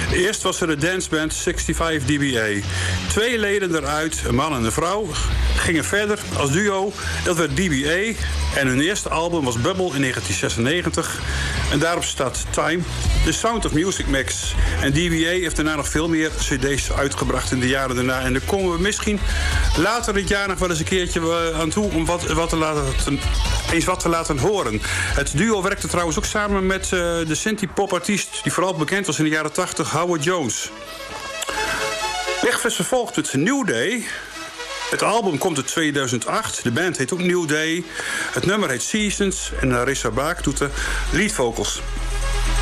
Eerst was er de danceband 65 dBA. 2 leden eruit, een man en een vrouw, gingen verder als duo. Dat werd dBA en hun eerste album was Bubble in 1996. En daarop staat Time, The Sound of Music Mix. En dBA heeft daarna nog veel meer cd's uitgebracht in de jaren daarna. En daar komen we misschien later dit jaar nog wel eens een keertje aan toe om eens wat te laten horen. Het duo werkte trouwens ook samen met de synthie-pop-artiest die vooral bekend was in de jaren 80, Howard Jones. Wegfest vervolgt met New Day. Het album komt uit 2008. De band heet ook New Day. Het nummer heet Seasons. En Larissa Baak doet de lead vocals.